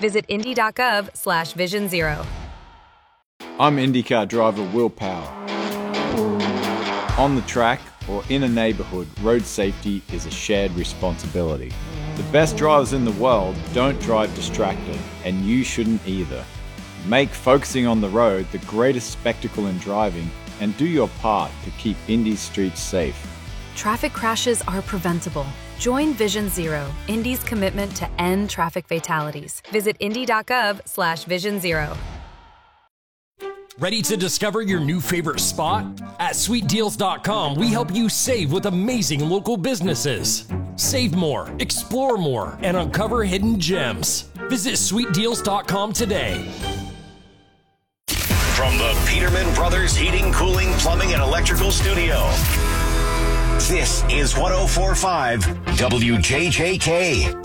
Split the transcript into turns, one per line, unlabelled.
Visit Indy.gov/Vision Zero.
I'm IndyCar driver Will Power. On the track or in a neighborhood, road safety is a shared responsibility. The best drivers in the world don't drive distracted, and you shouldn't either. Make focusing on the road the greatest spectacle in driving, and do your part to keep Indy's streets safe.
Traffic crashes are preventable. Join Vision Zero, Indy's commitment to end traffic fatalities. Visit Indy.gov/Vision Zero.
Ready to discover your new favorite spot? At SweetDeals.com, we help you save with amazing local businesses. Save more, explore more, and uncover hidden gems. Visit SweetDeals.com today.
From the Peterman Brothers Heating, Cooling, Plumbing, and Electrical Studio, this is 104.5 WJJK.